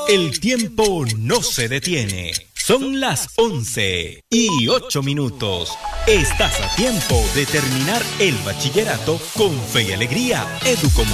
El tiempo no se detiene. Son las 11:08. Estás a tiempo de terminar el bachillerato con fe y alegría. Educomunicaciones